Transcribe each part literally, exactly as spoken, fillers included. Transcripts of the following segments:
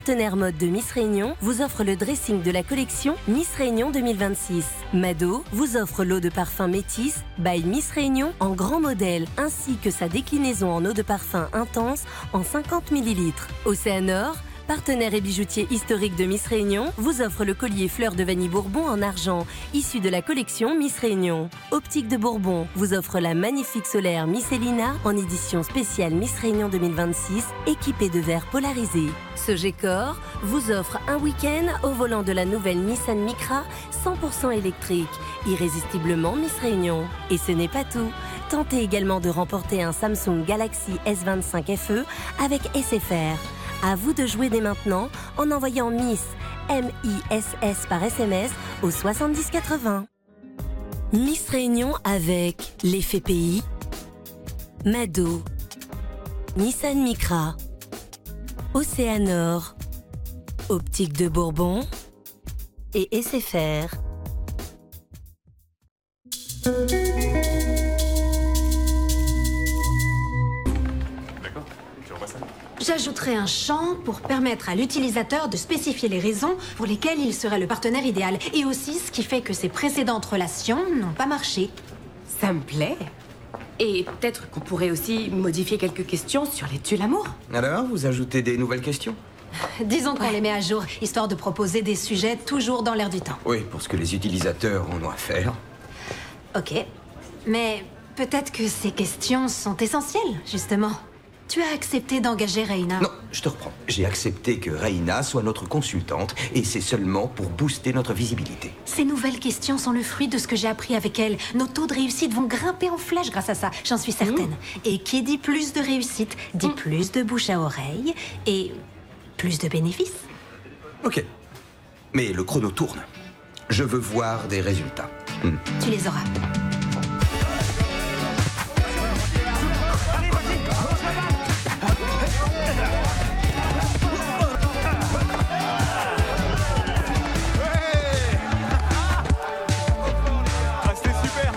Partenaire mode de Miss Réunion vous offre le dressing de la collection Miss Réunion deux mille vingt-six. Mado vous offre l'eau de parfum Métis by Miss Réunion en grand modèle ainsi que sa déclinaison en eau de parfum intense en cinquante millilitres. Océanor, partenaire et bijoutier historique de Miss Réunion, vous offre le collier fleur de vanille Bourbon en argent, issu de la collection Miss Réunion. Optique de Bourbon vous offre la magnifique solaire Miss Elina en édition spéciale Miss Réunion deux mille vingt-six, équipée de verres polarisés. Sogecor vous offre un week-end au volant de la nouvelle Nissan Micra cent pour cent électrique, irrésistiblement Miss Réunion. Et ce n'est pas tout. Tentez également de remporter un Samsung Galaxy S vingt-cinq F E avec S F R. À vous de jouer dès maintenant en envoyant Miss, M I S S par S M S au soixante-dix quatre-vingts. Miss Réunion avec l'effet P I, Mado, Nissan Micra, Océanor, Optique de Bourbon et S F R. J'ajouterai un champ pour permettre à l'utilisateur de spécifier les raisons pour lesquelles il serait le partenaire idéal. Et aussi ce qui fait que ses précédentes relations n'ont pas marché. Ça me plaît. Et peut-être qu'on pourrait aussi modifier quelques questions sur les tue-l'amour. Alors, vous ajoutez des nouvelles questions? Disons qu'on Ouais. les met à jour, histoire de proposer des sujets toujours dans l'air du temps. Oui, pour ce que les utilisateurs en ont à faire. Ok. Mais peut-être que ces questions sont essentielles, justement. Tu as accepté d'engager Reina. Non, je te reprends. J'ai accepté que Reina soit notre consultante, et c'est seulement pour booster notre visibilité. Ces nouvelles questions sont le fruit de ce que j'ai appris avec elle. Nos taux de réussite vont grimper en flèche grâce à ça, j'en suis certaine. Et qui dit plus de réussite, dit plus de bouche à oreille et plus de bénéfices. Ok. Mais le chrono tourne. Je veux voir des résultats. Hmm. Tu les auras. Ah, c'était super.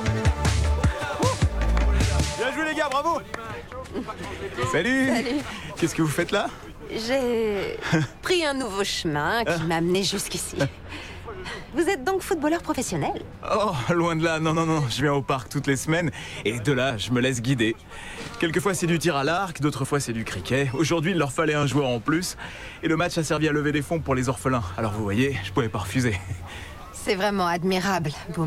Bien joué les gars, bravo. Salut. Salut. Qu'est-ce que vous faites là? J'ai pris un nouveau chemin qui m'a amené jusqu'ici. Vous êtes donc footballeur professionnel? Oh, loin de là, non, non, non, je viens au parc toutes les semaines et de là, je me laisse guider. Quelquefois, c'est du tir à l'arc, d'autres fois, c'est du cricket. Aujourd'hui, il leur fallait un joueur en plus et le match a servi à lever des fonds pour les orphelins. Alors, vous voyez, je pouvais pas refuser. C'est vraiment admirable, Boom.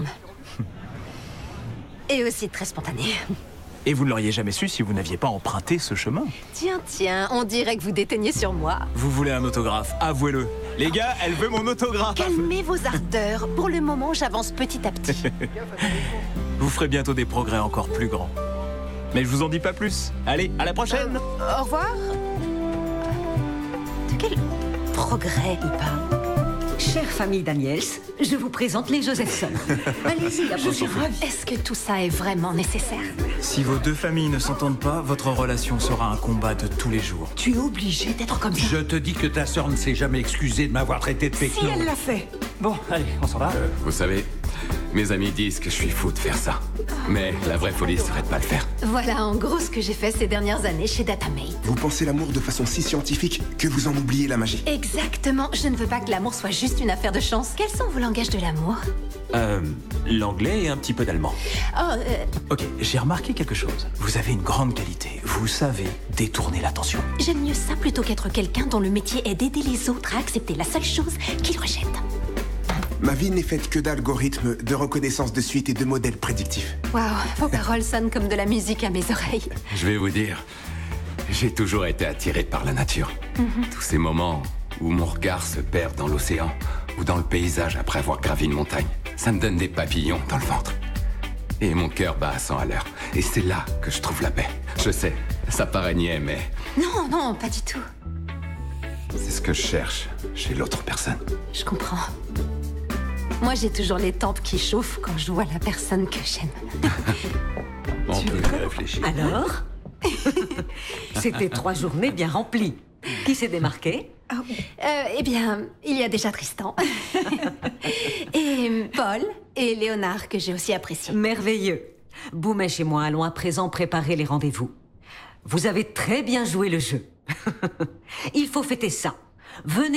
Et aussi très spontané. Et vous ne l'auriez jamais su si vous n'aviez pas emprunté ce chemin. Tiens, tiens, on dirait que vous déteignez sur moi. Vous voulez un autographe, avouez-le. Les gars, elle veut mon autographe. Calmez vos ardeurs. Pour le moment, j'avance petit à petit. Vous ferez bientôt des progrès encore plus grands. Mais je vous en dis pas plus. Allez, à la prochaine. Au revoir. De quel progrès il parle? Chère famille Daniels, je vous présente les Josephson. Allez-y, approchez-vous. Est-ce que tout ça est vraiment nécessaire? Si vos deux familles ne s'entendent pas, votre relation sera un combat de tous les jours. Tu es obligé d'être comme ça. Je te dis que ta sœur ne s'est jamais excusée de m'avoir traité de Si péclo. elle l'a fait. Bon, allez, on s'en va. Euh, vous savez, mes amis disent que je suis fou de faire ça. Mais la vraie folie serait de pas le faire. Voilà en gros ce que j'ai fait ces dernières années chez Datamate. Vous pensez l'amour de façon si scientifique que vous en oubliez la magie. Exactement. Je ne veux pas que l'amour soit juste une affaire de chance. Quels sont vos langages de l'amour? Euh, l'anglais et un petit peu d'allemand. Oh, euh, Ok, j'ai remarqué quelque chose. Vous avez une grande qualité. Vous savez détourner l'attention. j'aime mieux ça plutôt qu'être quelqu'un dont le métier est d'aider les autres à accepter la seule chose qu'ils rejettent. Ma vie n'est faite que d'algorithmes, de reconnaissance de suite et de modèles prédictifs. Waouh, vos paroles sonnent comme de la musique à mes oreilles. Je vais vous dire, j'ai toujours été attiré par la nature. Tous ces moments où mon regard se perd dans l'océan ou dans le paysage après avoir gravi une montagne, ça me donne des papillons dans le ventre. Et mon cœur bat à cent à l'heure. Et c'est là que je trouve la paix. Je sais, ça paraît niais, mais Non, non, pas du tout. c'est ce que je cherche chez l'autre personne. Je comprends. Moi, j'ai toujours les tempes qui chauffent quand je vois la personne que j'aime. On peut y réfléchir. Alors C'était trois journées bien remplies. Qui s'est démarqué? Euh, eh bien, il y a déjà Tristan. et Paul et Léonard, que j'ai aussi apprécié. Merveilleux. Boumèche et moi allons à présent préparer les rendez-vous. Vous avez très bien joué le jeu. Il faut fêter ça. Venez